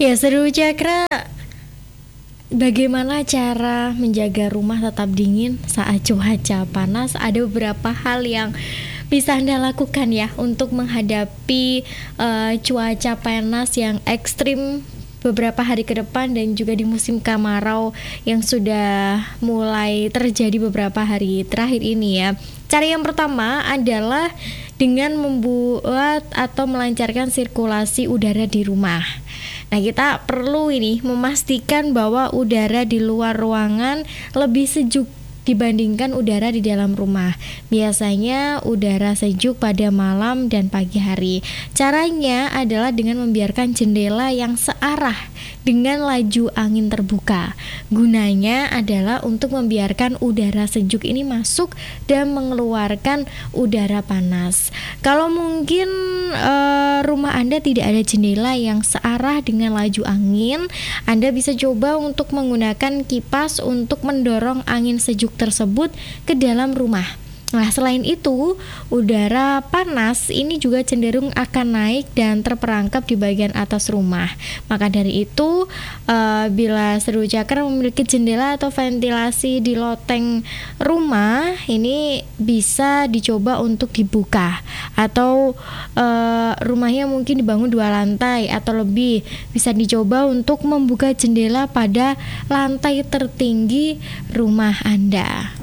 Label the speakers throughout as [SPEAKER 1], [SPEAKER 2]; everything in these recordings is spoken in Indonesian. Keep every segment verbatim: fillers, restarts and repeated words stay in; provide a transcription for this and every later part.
[SPEAKER 1] Ya, seru Cakra. Bagaimana cara menjaga rumah tetap dingin saat cuaca panas? Ada beberapa hal yang bisa Anda lakukan ya untuk menghadapi uh, cuaca panas yang ekstrim beberapa hari ke depan dan juga di musim kemarau yang sudah mulai terjadi beberapa hari terakhir ini ya. Cara yang pertama adalah dengan membuat atau melancarkan sirkulasi udara di rumah. Nah, kita perlu ini memastikan bahwa udara di luar ruangan lebih sejuk dibandingkan udara di dalam rumah. Biasanya udara sejuk pada malam dan pagi hari. Caranya adalah dengan membiarkan jendela yang searah dengan laju angin terbuka. Gunanya adalah untuk membiarkan udara sejuk ini masuk dan mengeluarkan udara panas. Kalau mungkin e, rumah Anda tidak ada jendela yang searah dengan laju angin, Anda bisa coba untuk menggunakan kipas untuk mendorong angin sejuk tersebut ke dalam rumah. Nah, selain itu, udara panas ini juga cenderung akan naik dan terperangkap di bagian atas rumah. Maka dari itu, uh, bila Seru Cakra memiliki jendela atau ventilasi di loteng rumah, ini bisa dicoba untuk dibuka. Atau uh, rumahnya mungkin dibangun dua lantai atau lebih, bisa dicoba untuk membuka jendela pada lantai tertinggi rumah Anda.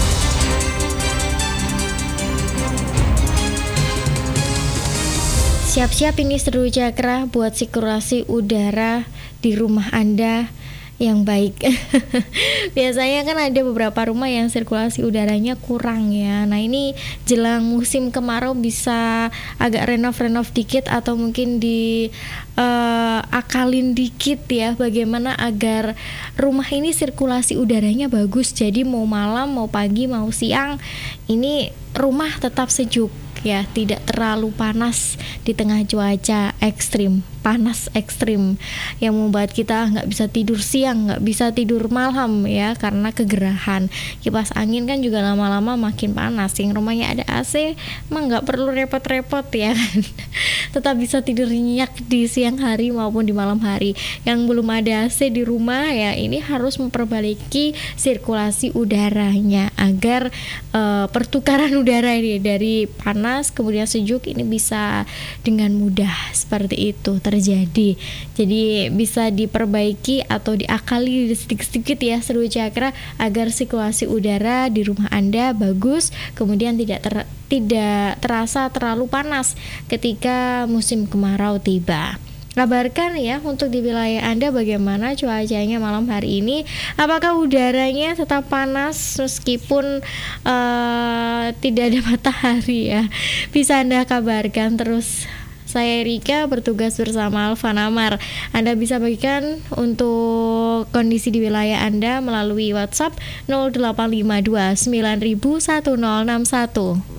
[SPEAKER 1] Siap-siap ini Seru Cakra buat sirkulasi udara di rumah Anda yang baik. Biasanya kan ada beberapa rumah yang sirkulasi udaranya kurang ya. Nah, ini jelang musim kemarau bisa agak renov-renov dikit atau mungkin di uh, akalin dikit ya, bagaimana agar rumah ini sirkulasi udaranya bagus. Jadi mau malam, mau pagi, mau siang, ini rumah tetap sejuk ya, tidak terlalu panas di tengah cuaca ekstrim, panas ekstrim yang membuat kita nggak bisa tidur siang, nggak bisa tidur malam ya karena kegerahan. Kipas angin kan juga lama-lama makin panas. Yang rumahnya ada A C emang nggak perlu repot-repot ya kan. Tetap bisa tidur nyenyak di siang hari maupun di malam hari. Yang belum ada A C di rumah ya, ini harus memperbaiki sirkulasi udaranya agar uh, pertukaran udara ini dari panas kemudian sejuk ini bisa dengan mudah seperti itu terjadi. Jadi bisa diperbaiki atau diakali sedikit-sedikit ya Seru Cakra agar sirkulasi udara di rumah Anda bagus, kemudian tidak ter, tidak terasa terlalu panas ketika musim kemarau tiba. Kabarkan ya untuk di wilayah Anda bagaimana cuacanya malam hari ini. Apakah udaranya tetap panas meskipun uh, tidak ada matahari ya? Bisa Anda kabarkan terus. Saya Rika bertugas bersama Alfa Namar. Anda bisa bagikan untuk kondisi di wilayah Anda melalui WhatsApp nol delapan lima dua sembilan nol nol satu nol enam satu.